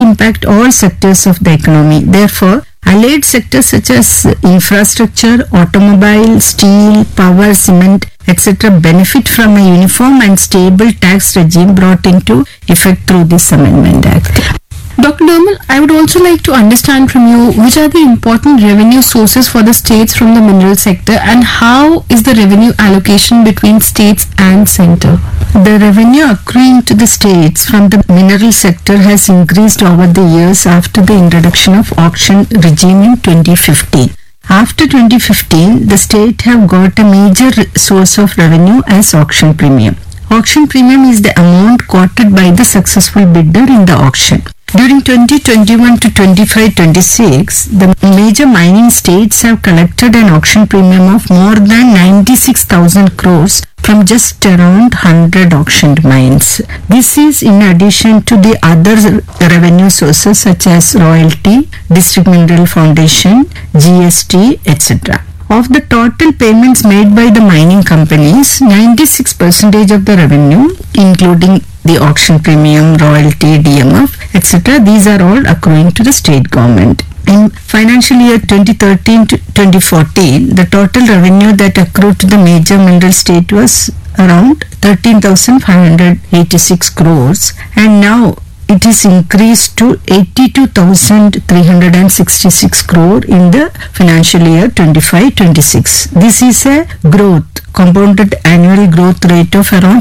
impact all sectors of the economy. Therefore, allied sectors such as infrastructure, automobile, steel, power, cement, etc. benefit from a uniform and stable tax regime brought into effect through this Amendment Act. Dr. Nirmal, I would also like to understand from you which are the important revenue sources for the states from the mineral sector, and how is the revenue allocation between states and center? The revenue accruing to the states from the mineral sector has increased over the years after the introduction of auction regime in 2015. After 2015, the state have got a major source of revenue as auction premium. Auction premium is the amount quoted by the successful bidder in the auction. During 2021 to 25-26, the major mining states have collected an auction premium of more than 96,000 crores from just around 100 auctioned mines. This is in addition to the other revenue sources such as royalty, District Mineral Foundation, GST, etc. Of the total payments made by the mining companies, 96% of the revenue, including the auction premium, royalty, DMF, etc., these are all accruing to the state government. In financial year 2013 to 2014, the total revenue that accrued to the major mineral state was around 13,586 crores, and now it is increased to 82,366 crore in the financial year 25-26. This is a compounded annual growth rate of around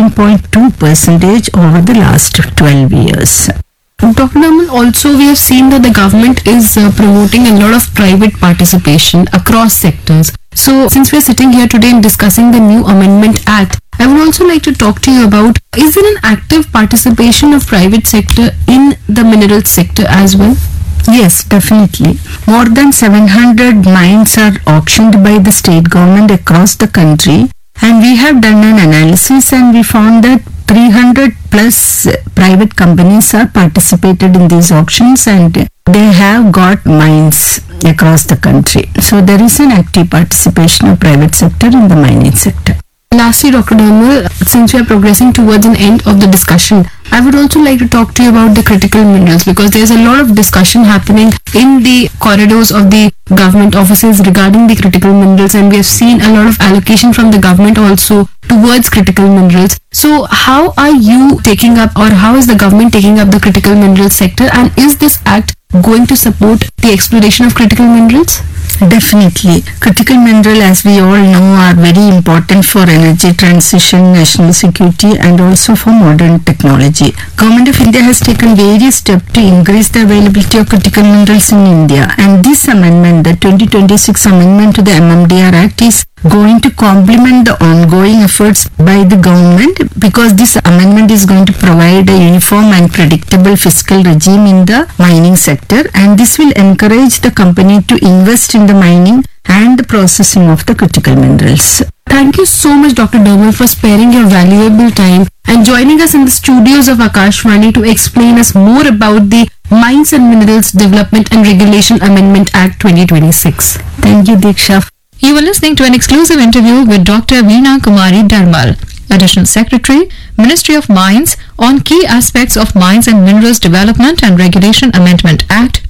16.2% over the last 12 years. Dr. Nirmal, also we have seen that the government is promoting a lot of private participation across sectors. So since we are sitting here today and discussing the new Amendment Act, I would also like to talk to you about, is there an active participation of private sector in the mineral sector as well? Yes, definitely. More than 700 mines are auctioned by the state government across the country, and we have done an analysis and we found that 300 plus private companies are participated in these auctions, and they have got mines across the country. So there is an active participation of private sector in the mining sector. Lastly, Dr. Nirmal, since we are progressing towards an end of the discussion, I would also like to talk to you about the critical minerals, because there's a lot of discussion happening in the corridors of the government offices regarding the critical minerals, and we have seen a lot of allocation from the government also towards critical minerals. So how are you taking up, or how is the government taking up the critical minerals sector, and is this act going to support the exploration of critical minerals? Definitely. Critical mineral, as we all know, are very important for energy transition, national security, and also for modern technology. Government of India has taken various steps to increase the availability of critical minerals in India, and this amendment, the 2026 amendment to the MMDR Act, is going to complement the ongoing efforts by the government, because this amendment is going to provide a uniform and predictable fiscal regime in the mining sector, and this will encourage the company to invest in the mining and the processing of the critical minerals. Thank you so much, Dr. Nirmal, for sparing your valuable time and joining us in the studios of Akashvani to explain us more about the Mines and Minerals Development and Regulation Amendment Act 2026. Thank you, Diksha. You were listening to an exclusive interview with Dr. Veena Kumari Dharmal, Additional Secretary, Ministry of Mines, on key aspects of Mines and Minerals Development and Regulation Amendment Act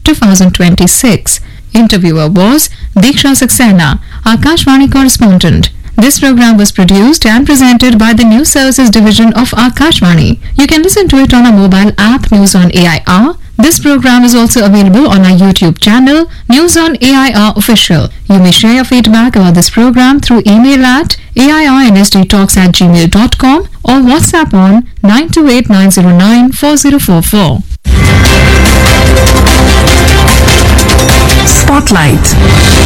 2026. Interviewer was Diksha Saxena, Akashvani correspondent. This program was produced and presented by the News Services Division of Akashvani. You can listen to it on our mobile app News on AIR. This program is also available on our YouTube channel, News on AIR Official. You may share your feedback about this program through email at airnsdtalks@gmail.com or WhatsApp on 928-909-4044. Spotlight.